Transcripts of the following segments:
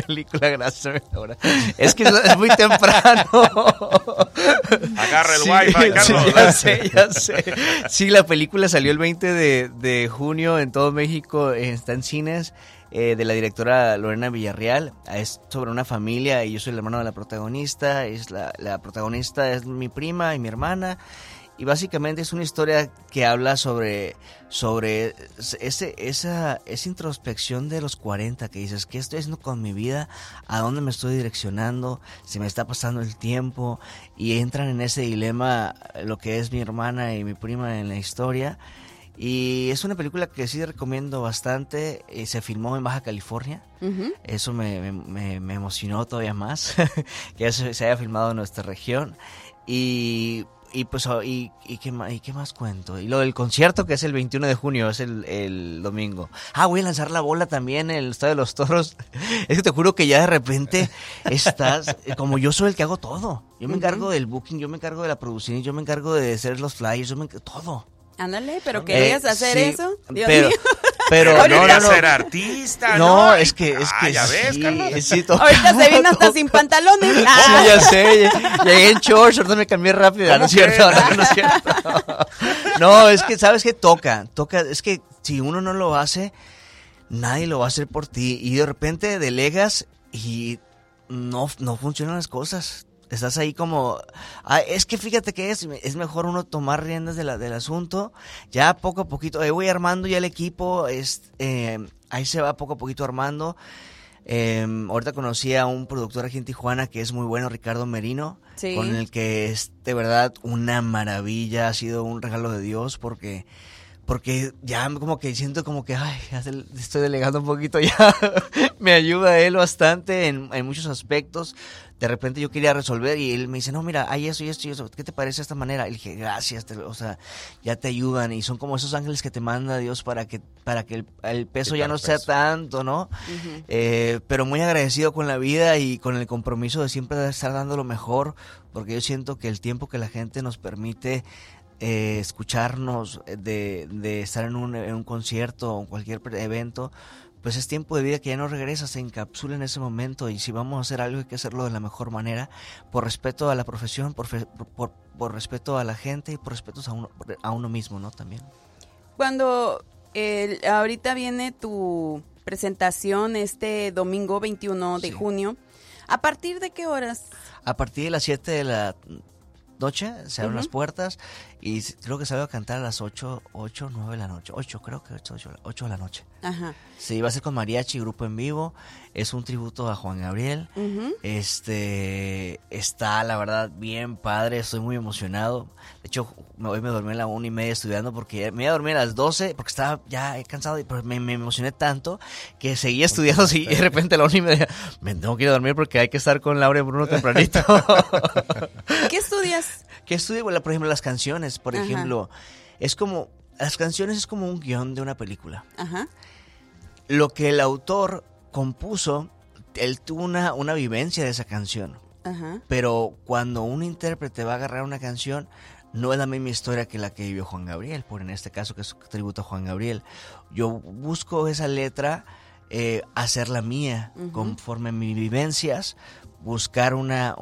película, gracias. Ahora. Es que es muy temprano. Agarra el wifi, Carlos. Ya sé. Sí, la película salió el 20 de junio en todo México, está en cines, de la directora Lorena Villarreal. Es sobre una familia y yo soy el hermano de la protagonista. La protagonista es mi prima y mi hermana. Y básicamente es una historia que habla sobre esa introspección de los 40 que dices, ¿qué estoy haciendo con mi vida? ¿A dónde me estoy direccionando? ¿Se me está pasando el tiempo? Y entran en ese dilema lo que es mi hermana y mi prima en la historia. Y es una película que sí recomiendo bastante. Se filmó en Baja California. Uh-huh. Eso me emocionó todavía más, que se haya filmado en nuestra región. Y pues, ¿qué más cuento? Y lo del concierto, que es el 21 de junio, es el domingo. Voy a lanzar la bola también en el Estadio de los Toros. Es que te juro que ya de repente estás, como yo soy el que hago todo. Yo me encargo del booking, yo me encargo de la producción, yo me encargo de hacer los flyers, todo. Ándale, pero querías hacer eso. Dios mío. Pero no. Ser artista, no, es que ya ves, Carlos. Sí, ahorita se vino hasta sin pantalones. Sí, ya sé. Llegué en shorts, ahorita me cambié rápido. No es cierto, no es cierto. No, es que sabes que toca. Es que si uno no lo hace, nadie lo va a hacer por ti. Y de repente delegas y no funcionan las cosas. Estás ahí como, es que fíjate que es mejor uno tomar riendas del asunto, ya poco a poquito, voy armando ya el equipo, ahí se va poco a poquito armando. Ahorita conocí a un productor aquí en Tijuana que es muy bueno, Ricardo Merino, sí, con el que es de verdad una maravilla, ha sido un regalo de Dios porque ya como que siento como que ya estoy delegando un poquito, ya me ayuda él bastante en muchos aspectos. De repente yo quería resolver y él me dice, no, mira, hay eso y esto y eso, ¿qué te parece de esta manera? Y le dije, gracias, ya te ayudan y son como esos ángeles que te manda Dios para que el peso ya no sea tanto, ¿no? Uh-huh. Pero muy agradecido con la vida y con el compromiso de siempre estar dando lo mejor, porque yo siento que el tiempo que la gente nos permite escucharnos, de estar en un concierto o cualquier evento, pues es tiempo de vida que ya no regresa, se encapsula en ese momento, y si vamos a hacer algo hay que hacerlo de la mejor manera, por respeto a la profesión, por respeto a la gente y por respeto a uno mismo, ¿no? También. Cuando ahorita viene tu presentación este domingo 21 de junio, ¿a partir de qué horas? A partir de las 7 de la noche se abren las puertas y creo que se va a cantar a las 8, 9 de la noche. 8 de la noche. Ajá. Sí, va a ser con mariachi, grupo en vivo. Es un tributo a Juan Gabriel. Uh-huh. Está, la verdad, bien padre. Estoy muy emocionado. De hecho, hoy me dormí a la 1:30 estudiando porque me iba a dormir a las 12 porque estaba ya cansado, pero me emocioné tanto que seguía estudiando y de repente a la 1:30 me tengo que ir a dormir porque hay que estar con Laura y Bruno tempranito. ¿Qué estudias? ¿Qué estudio? Bueno, por ejemplo, las canciones. Por Ajá. ejemplo, las canciones es como un guión de una película. Ajá. Lo que el autor compuso, él tuvo una vivencia de esa canción. Ajá. Pero cuando un intérprete va a agarrar una canción, no es la misma historia que la que vivió Juan Gabriel, por en este caso que es un tributo a Juan Gabriel. Yo busco esa letra, hacerla mía, uh-huh, conforme a mis vivencias, buscar una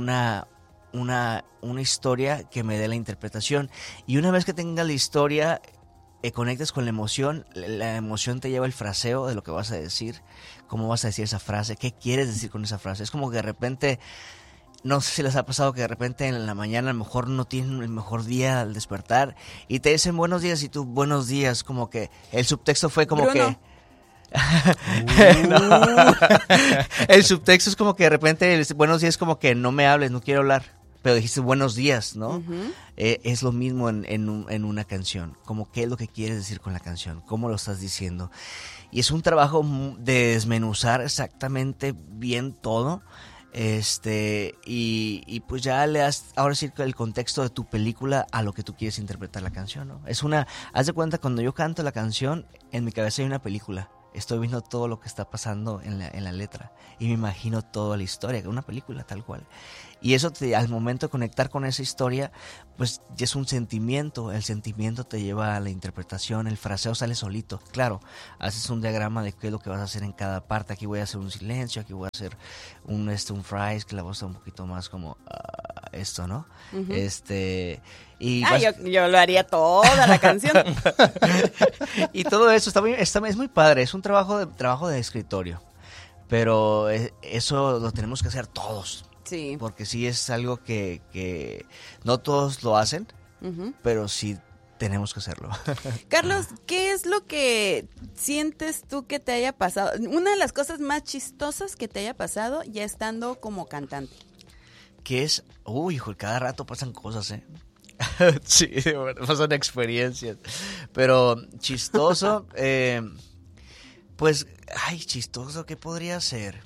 historia que me dé la interpretación. Y una vez que tenga la historia, conectas con la emoción te lleva el fraseo de lo que vas a decir, cómo vas a decir esa frase, qué quieres decir con esa frase. Es como que de repente, no sé si les ha pasado que de repente en la mañana a lo mejor no tienen el mejor día al despertar y te dicen buenos días y tú buenos días, como que el subtexto fue como Bruno. No. El subtexto es como que de repente buenos días como que no me hables, no quiero hablar. Pero dijiste buenos días, ¿no? Uh-huh. Es lo mismo en una canción. Como qué es lo que quieres decir con la canción, cómo lo estás diciendo. Y es un trabajo de desmenuzar exactamente bien todo. Y pues ya le das ahora sí el contexto de tu película a lo que tú quieres interpretar la canción, ¿no? Haz de cuenta, cuando yo canto la canción, en mi cabeza hay una película. Estoy viendo todo lo que está pasando en la letra y me imagino toda la historia, una película tal cual. Y eso al momento de conectar con esa historia, pues ya es un sentimiento. El sentimiento te lleva a la interpretación, el fraseo sale solito. Claro, haces un diagrama de qué es lo que vas a hacer en cada parte. Aquí voy a hacer un silencio, aquí voy a hacer un phrase, que la voz está un poquito más como esto, ¿no? Uh-huh. Y yo lo haría toda la canción. Y todo eso es muy padre, es un trabajo de escritorio. Pero eso lo tenemos que hacer todos. Sí. Porque sí es algo que no todos lo hacen, uh-huh, pero sí tenemos que hacerlo. Carlos, ¿qué es lo que sientes tú que te haya pasado? Una de las cosas más chistosas que te haya pasado ya estando como cantante. Que es, hijo, cada rato pasan cosas, ¿eh? Sí, pasan experiencias. Pero chistoso, pues, chistoso, ¿qué podría ser?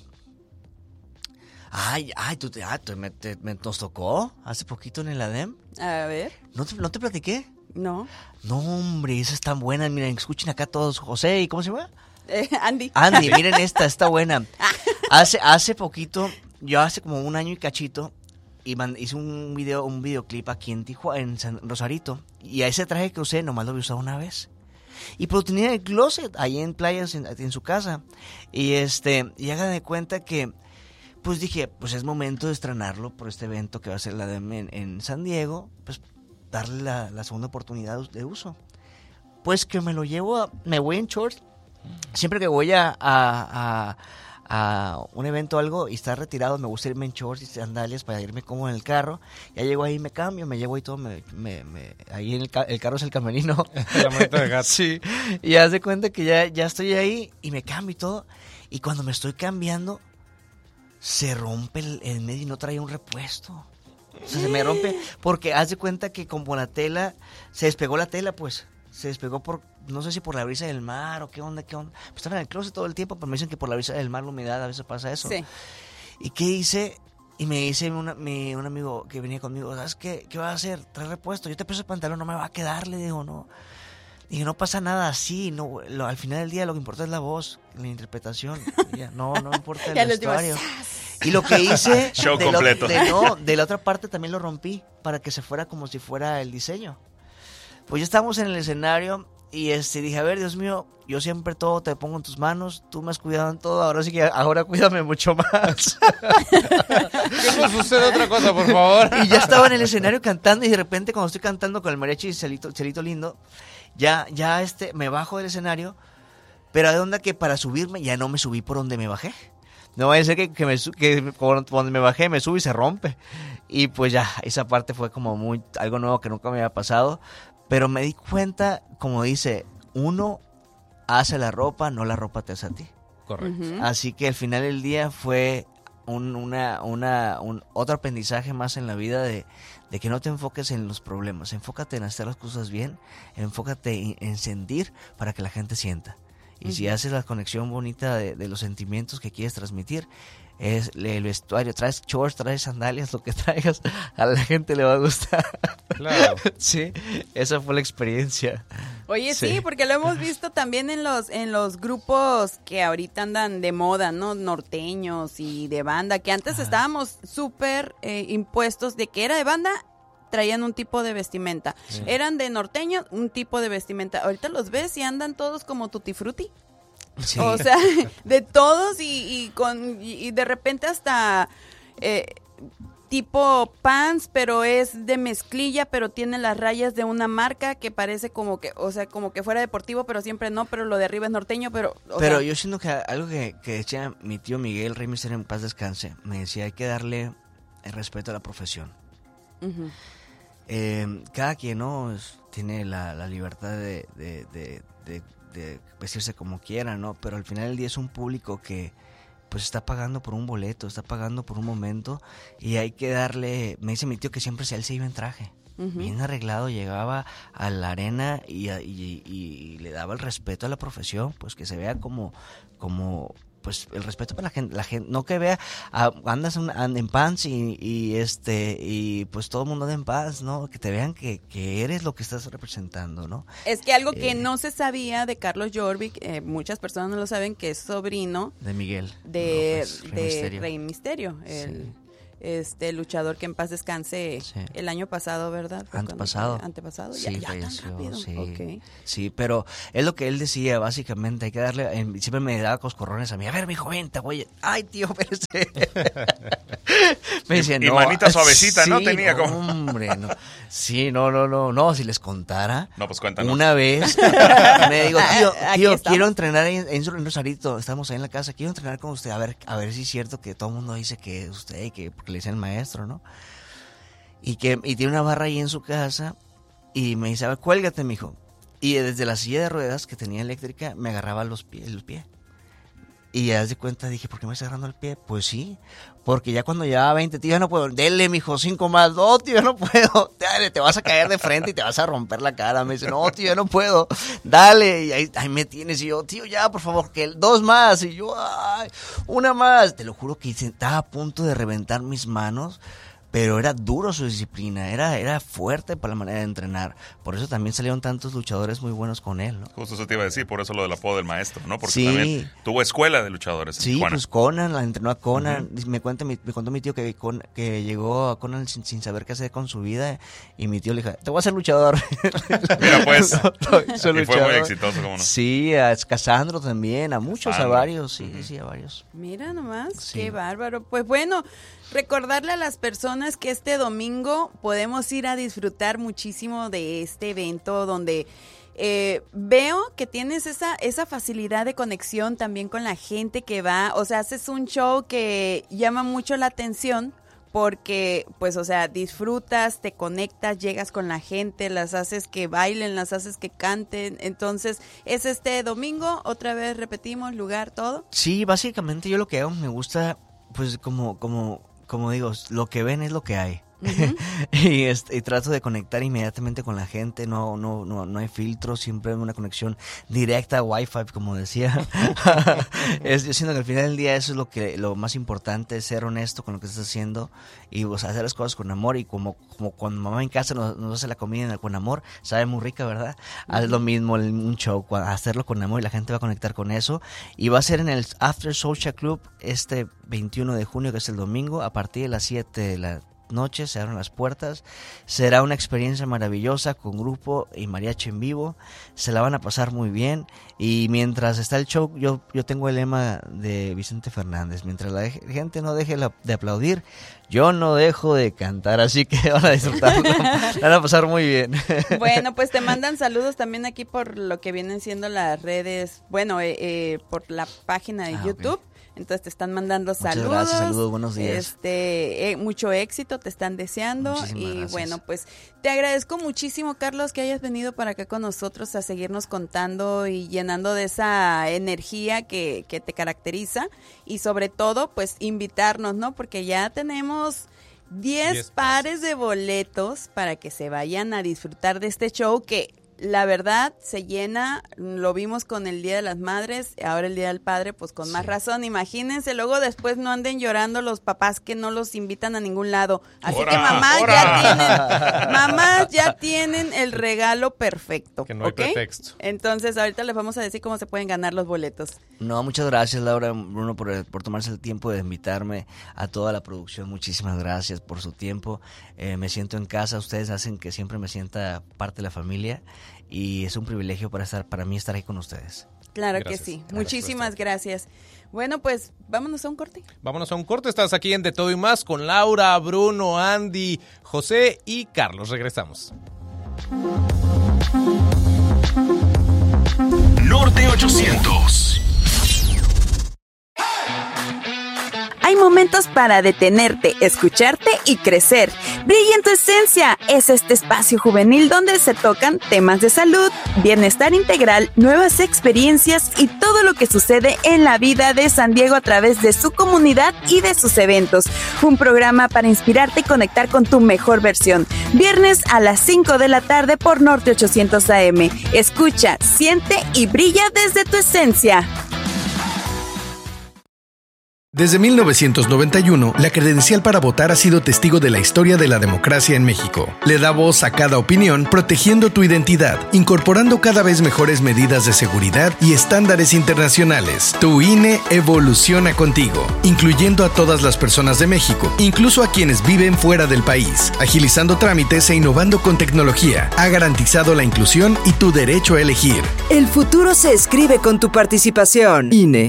Nos tocó hace poquito en el ADEM. A ver. ¿No te platiqué? No. No, hombre, esa es tan buena. Miren, escuchen acá todos. José, ¿y cómo se llama? Andy. Andy, miren esta, está buena. Hace poquito, yo hace como un año y cachito, hice un videoclip aquí en Tijuana, en San Rosarito. Y a ese traje que usé, nomás lo había usado una vez. Y pero tenía el closet ahí en Playas, en su casa. Y hagan de cuenta que, pues dije, pues es momento de estrenarlo por este evento que va a ser la en San Diego, pues darle la segunda oportunidad de uso. Pues que me voy en shorts. Siempre que voy a un evento o algo y está retirado, me gusta irme en shorts y sandalias para irme como en el carro. Ya llego ahí, me cambio, me llevo y todo, ahí en el carro es el camerino. La manita de gato. Sí, y haz de cuenta que ya estoy ahí y me cambio y todo. Y cuando me estoy cambiando, se rompe el medio y no trae un repuesto. O sea, se me rompe porque haz de cuenta que como la tela, se despegó la tela, pues. Se despegó no sé si por la brisa del mar o qué onda. Pues estaba en el closet todo el tiempo, pero me dicen que por la brisa del mar, la humedad, a veces pasa eso. Sí. ¿Y qué hice? Y me dice un amigo que venía conmigo, ¿sabes qué? ¿Qué vas a hacer? Trae repuesto. Yo te puse el pantalón, no me va a quedar, le digo, no. Dije, no pasa nada así, no, al final del día lo que importa es la voz, la interpretación. No importa el vestuario. Y lo que hice show completo. De la otra parte también lo rompí para que se fuera como si fuera el diseño. Pues ya estábamos en el escenario y dije, a ver, Dios mío, yo siempre todo te pongo en tus manos, tú me has cuidado en todo, ahora cuídame mucho más. Que no suceda otra cosa, por favor. Y ya estaba en el escenario cantando y de repente cuando estoy cantando con el mariachi y Celito Lindo, ya me bajo del escenario, pero de onda que para subirme ya no me subí por donde me bajé. No vaya a ser que por donde me bajé me subo y se rompe. Y pues ya, esa parte fue como algo nuevo que nunca me había pasado. Pero me di cuenta, como dice, uno hace la ropa, no la ropa te hace a ti. Correcto. Uh-huh. Así que al final del día fue otro aprendizaje más en la vida de que no te enfoques en los problemas, enfócate en hacer las cosas bien, enfócate en sentir para que la gente sienta. Y si haces la conexión bonita de los sentimientos que quieres transmitir, es el vestuario, traes shorts, traes sandalias, lo que traigas, a la gente le va a gustar. Claro. Sí, esa fue la experiencia. Oye, sí, porque lo hemos visto también en los grupos que ahorita andan de moda, ¿no? Norteños y de banda, que antes estábamos súper impuestos de que era de banda, traían un tipo de vestimenta. Sí. Eran de norteños, un tipo de vestimenta. Ahorita los ves y andan todos como tutti frutti. Sí. O sea, de todos y de repente hasta tipo pants, pero es de mezclilla, pero tiene las rayas de una marca que parece como que, o sea, como que fuera deportivo, pero siempre no, pero lo de arriba es norteño, pero yo siento que algo que decía mi tío Miguel Rey Misterio, en paz descanse, me decía, hay que darle el respeto a la profesión. Uh-huh. Cada quien tiene la libertad de vestirse como quiera, ¿no? Pero al final del día es un público que pues está pagando por un boleto, está pagando por un momento y hay que darle, me dice mi tío que siempre él se iba en traje, uh-huh, bien arreglado, llegaba a la arena y le daba el respeto a la profesión, pues que se vea como pues el respeto para la gente, no que vea, andas en pants y pues todo el mundo anda en pants, ¿no? Que te vean que eres lo que estás representando, ¿no? Es que algo que no se sabía de Carlos Jorvik, muchas personas no lo saben, que es sobrino de Miguel de Rey Misterio, luchador que en paz descanse el año pasado, ¿verdad? Antepasado. Sí, ya tan rápido. Sí. Okay. Sí, pero es lo que él decía, básicamente, hay que darle, siempre me daba coscorrones a mí, a ver, mijo, vente, güey, ay, tío, espérese. Me decía, y manita suavecita, sí, ¿no? Tenía no, como... hombre, no. Sí, no, si les contara. No, pues cuéntanos. Una vez, me digo, tío, quiero entrenar en Rosarito, estamos ahí en la casa, quiero entrenar con usted, a ver si es cierto que todo el mundo dice que es usted, y que porque le dicen el maestro, ¿no? Y tiene una barra ahí en su casa, y me dice, a ver, cuélgate, mijo. Y desde la silla de ruedas que tenía eléctrica, me agarraba el pie. Y ya de cuenta dije, ¿por qué me está agarrando el pie? Pues sí, porque ya cuando llevaba 20, tío, ya no puedo. Dele, mijo, 5 más. No, tío, ya no puedo. Dale, te vas a caer de frente y te vas a romper la cara. Me dice, no, tío, ya no puedo. Dale. Y ahí me tienes. Y yo, tío, ya, por favor, que 2 más. Y yo, ay, 1 más. Te lo juro que estaba a punto de reventar mis manos. Pero era duro su disciplina, era fuerte para la manera de entrenar. Por eso también salieron tantos luchadores muy buenos con él, ¿no? Justo eso te iba a decir, por eso lo del apodo del maestro, ¿no? Porque sí. También tuvo escuela de luchadores en Tijuana. Pues Conan, la entrenó a Conan. Uh-huh. Me contó mi tío que llegó a Conan sin saber qué hacer con su vida. Y mi tío le dijo, te voy a hacer luchador. Mira, pues, y fue muy exitoso, ¿cómo no? Sí, a Casandro también, a muchos, a varios, sí, a varios. Mira nomás, qué bárbaro. Pues bueno, recordarle a las personas que este domingo podemos ir a disfrutar muchísimo de este evento donde veo que tienes esa facilidad de conexión también con la gente que va, o sea, haces un show que llama mucho la atención porque, pues, o sea, disfrutas, te conectas, llegas con la gente, las haces que bailen, las haces que canten, entonces, ¿es este domingo? Otra vez repetimos, lugar, todo. Sí, básicamente yo lo que hago, me gusta, pues, como digo, lo que ven es lo que hay. Uh-huh. y trato de conectar inmediatamente con la gente, no hay filtro, siempre hay una conexión directa, Wi-Fi, como decía. Yo siento que al final del día eso es lo más importante, ser honesto con lo que estás haciendo y hacer las cosas con amor. Y como cuando mamá en casa nos hace la comida con amor, sabe muy rica, ¿verdad? Uh-huh. Haz lo mismo, un show, hacerlo con amor y la gente va a conectar con eso. Y va a ser en el After Social Club este 21 de junio, que es el domingo, a partir de las 7 de la noche se abren las puertas. Será una experiencia maravillosa con grupo y mariachi en vivo. Se la van a pasar muy bien. Y mientras está el show, yo tengo el lema de Vicente Fernández: mientras la gente no deje de aplaudir, yo no dejo de cantar. Así que van a disfrutarlo, van a pasar muy bien. Bueno, pues te mandan saludos también aquí por lo que vienen siendo las redes, bueno, por la página de YouTube. Okay. Entonces te están mandando saludos. Muchas gracias, saludos, buenos días. Mucho éxito te están deseando. Muchísimas gracias. Bueno, pues te agradezco muchísimo, Carlos, que hayas venido para acá con nosotros a seguirnos contando y llenando de esa energía que te caracteriza y sobre todo, pues invitarnos, ¿no? Porque ya tenemos 10 pares de boletos para que se vayan a disfrutar de este show que la verdad se llena, lo vimos con el Día de las Madres, ahora el Día del Padre, pues con más razón. Imagínense, luego después no anden llorando los papás que no los invitan a ningún lado. Así que mamás ya tienen el regalo perfecto. Que no hay pretexto. Entonces ahorita les vamos a decir cómo se pueden ganar los boletos. No, muchas gracias, Laura, Bruno, por tomarse el tiempo de invitarme, a toda la producción. Muchísimas gracias por su tiempo. Me siento en casa, ustedes hacen que siempre me sienta parte de la familia. Y es un privilegio para mí estar ahí con ustedes. Claro gracias. Que sí. Gracias. Muchísimas gracias. Bueno, pues vámonos a un corte. Vámonos a un corte. Estás aquí en De Todo y Más con Laura, Bruno, Andy, José y Carlos. Regresamos. Norte 800. Hay momentos para detenerte, escucharte y crecer. Brilla en tu esencia. Es este espacio juvenil donde se tocan temas de salud, bienestar integral, nuevas experiencias y todo lo que sucede en la vida de San Diego a través de su comunidad y de sus eventos. Un programa para inspirarte y conectar con tu mejor versión. Viernes a las 5 de la tarde por Norte 800 AM. Escucha, siente y brilla desde tu esencia. Desde 1991, la credencial para votar ha sido testigo de la historia de la democracia en México. Le da voz a cada opinión, protegiendo tu identidad, incorporando cada vez mejores medidas de seguridad y estándares internacionales. Tu INE evoluciona contigo, incluyendo a todas las personas de México, incluso a quienes viven fuera del país, agilizando trámites e innovando con tecnología. Ha garantizado la inclusión y tu derecho a elegir. El futuro se escribe con tu participación. INE.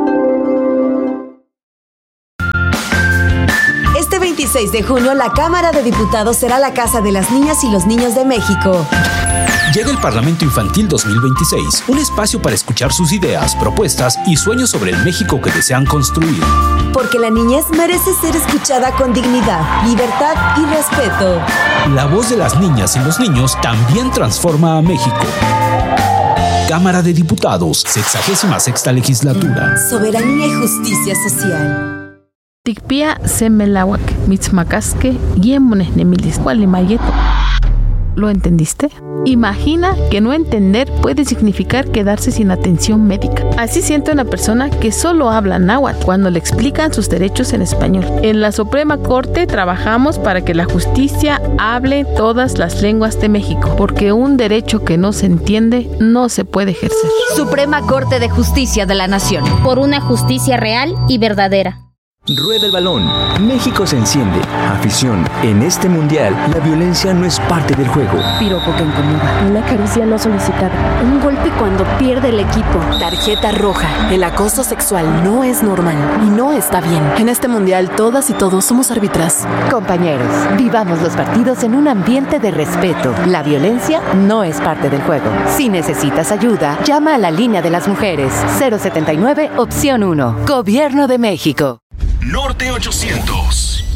Este 26 de junio, la Cámara de Diputados será la casa de las niñas y los niños de México. Llega el Parlamento Infantil 2026, un espacio para escuchar sus ideas, propuestas y sueños sobre el México que desean construir. Porque la niñez merece ser escuchada con dignidad, libertad y respeto. La voz de las niñas y los niños también transforma a México. Cámara de Diputados, 66ª legislatura. Soberanía y justicia social. Tikpia semelawak, mitzmakaske, yemones nemilis, gualimayeto. ¿Lo entendiste? Imagina que no entender puede significar quedarse sin atención médica. Así siente una persona que solo habla náhuatl cuando le explican sus derechos en español. En la Suprema Corte trabajamos para que la justicia hable todas las lenguas de México, porque un derecho que no se entiende no se puede ejercer. Suprema Corte de Justicia de la Nación. Por una justicia real y verdadera. Rueda el balón. México se enciende. Afición. En este mundial, la violencia no es parte del juego. Piropo que incomoda. Una caricia no solicitada. Un golpe cuando pierde el equipo. Tarjeta roja. El acoso sexual no es normal y no está bien. En este mundial, todas y todos somos árbitras. Compañeros, vivamos los partidos en un ambiente de respeto. La violencia no es parte del juego. Si necesitas ayuda, llama a la línea de las mujeres. 079, opción 1. Gobierno de México. Norte 800.